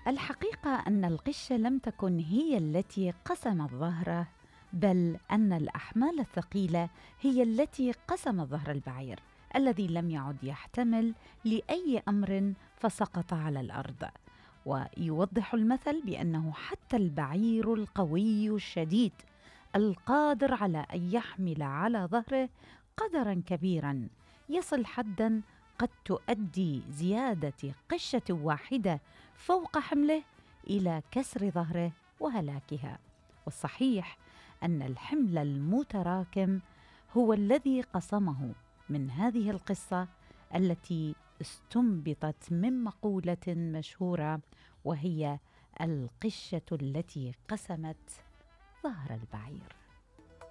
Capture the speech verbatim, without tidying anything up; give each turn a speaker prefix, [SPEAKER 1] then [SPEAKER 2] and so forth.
[SPEAKER 1] الحقيقة أن القشة لم تكن هي التي قسمت ظهره، بل أن الأحمال الثقيلة هي التي قسمت ظهر البعير الذي لم يعد يحتمل لأي أمر فسقط على الأرض. ويوضح المثل بأنه حتى البعير القوي الشديد القادر على أن يحمل على ظهره قدرا كبيرا يصل حدا قد تؤدي زيادة قشة واحدة فوق حمله إلى كسر ظهره وهلاكها. والصحيح أن الحمل المتراكم هو الذي قسمه من هذه القصة التي استنبطت من مقولة مشهورة، وهي القشة التي قسمت ظهر البعير.